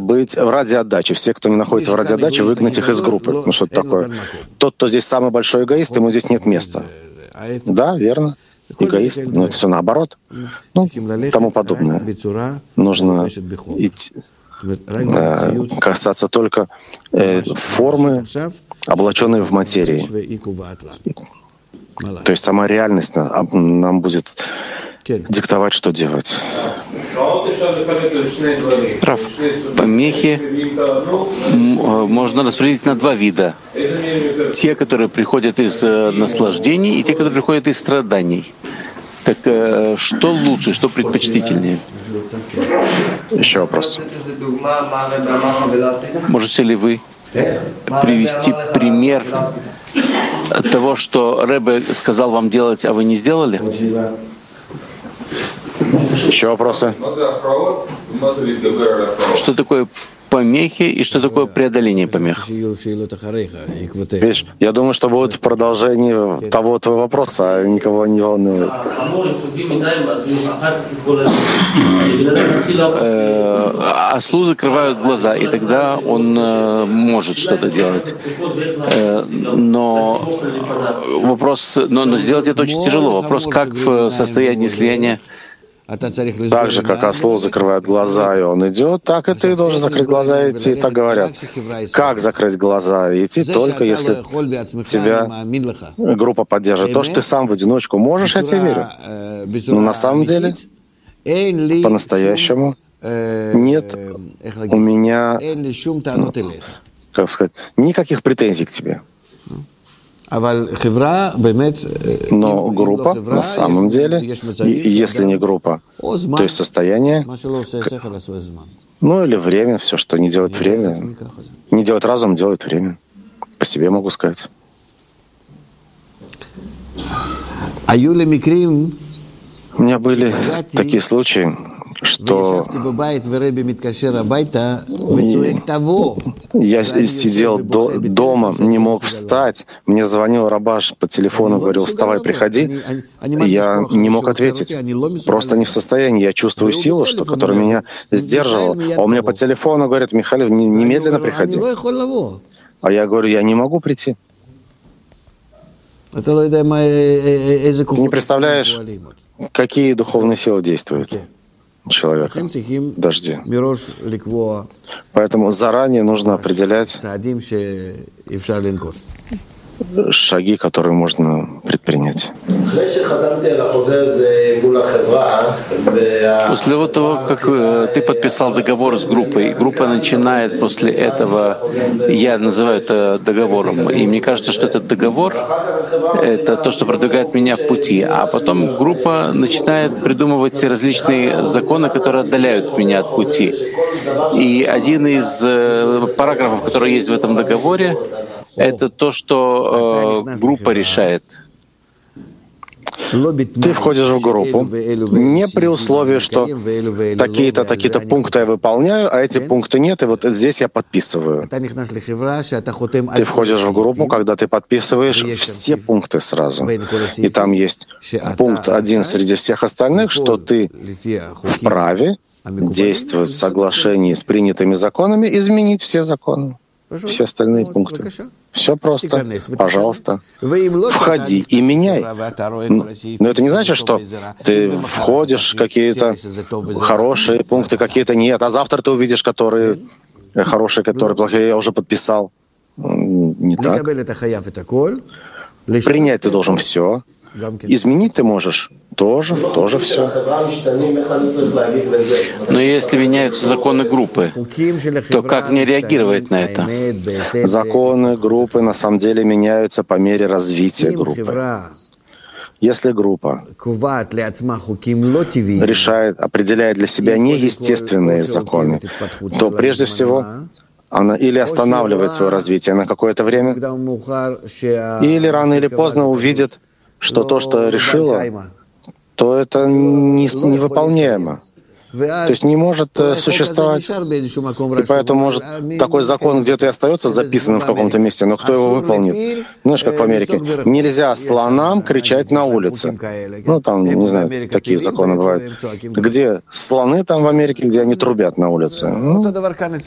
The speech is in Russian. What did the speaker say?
быть в радиоотдаче. Все, кто не находится в радиоотдаче, выгнать их из группы. Ну что это такое? Тот, кто здесь самый большой эгоист, ему здесь нет места. Да, верно. Эгоист, но это все наоборот. Ну, тому подобное. Нужно идти, касаться только формы, облаченной в материи. То есть сама реальность нам будет диктовать, что делать. Рав, помехи можно распределить на два вида. Те, которые приходят из наслаждений, и те, которые приходят из страданий. Так что лучше, что предпочтительнее? Еще вопрос. Можете ли вы привести пример того, что Ребе сказал вам делать, а вы не сделали? Еще вопросы? Что такое помехи и что такое преодоление помех? Видишь, я думаю, что будет продолжение того твоего вопроса, а никого не волнует. Ослу закрывают глаза, и тогда он может что-то делать. Но сделать это очень тяжело. Вопрос, как в состоянии слияния. Так же, как ослу закрывают глаза, и он идет, так и ты должен закрыть глаза и идти. Так говорят. Как закрыть глаза и идти, только если тебя группа поддержит. То, что ты сам в одиночку можешь, я тебе верю. Но на самом деле, по-настоящему, нет у меня, как сказать, никаких претензий к тебе. Но группа, на самом деле, если не группа, то есть состояние, ну или время, все, что не делает время. Не делает разум, делает время. По себе могу сказать. У меня были такие случаи, что я сидел дома, не мог встать. Мне звонил рабаш по телефону, говорил: вставай, приходи. Я не мог ответить. Просто не в состоянии. Я чувствую силу, которая меня сдерживала. А он мне по телефону говорит: Михаил, немедленно приходи. А я говорю: я не могу прийти. Ты не представляешь, какие духовные силы действуют человека. Дожди. Поэтому заранее нужно определять шаги, которые можно предпринять. После того, как ты подписал договор с группой, и группа начинает после этого, я называю это договором, и мне кажется, что этот договор — это то, что продвигает меня в пути, а потом группа начинает придумывать различные законы, которые отдаляют меня от пути. И один из параграфов, который есть в этом договоре, это то, что группа решает. Ты входишь в группу не при условии, что такие-то, такие-то пункты я выполняю, а эти пункты нет, и вот здесь я подписываю. Ты входишь в группу, когда ты подписываешь все пункты сразу. И там есть пункт один среди всех остальных, что ты вправе действовать в соглашении с принятыми законами, изменить все законы, все остальные пункты. Все просто. Пожалуйста, входи и меняй. Но это не значит, что ты входишь, какие-то хорошие пункты, какие-то нет, а завтра ты увидишь, которые хорошие, которые плохие, я уже подписал. Не так. Принять ты должен все. Изменить ты можешь тоже все. Но если меняются законы группы, то как мне реагировать на это? Законы группы на самом деле меняются по мере развития группы. Если группа определяет для себя неестественные законы, то прежде всего она или останавливает свое развитие на какое-то время, или рано или поздно увидит, что то, что решила, то это невыполняемо. То есть не может существовать. И поэтому может такой закон где-то и остается записанным в каком-то месте, но кто его выполнит? Знаешь, как в Америке. Нельзя слонам кричать на улице. Ну, там, не знаю, такие законы бывают. Где слоны там в Америке, где они трубят на улице. Ну,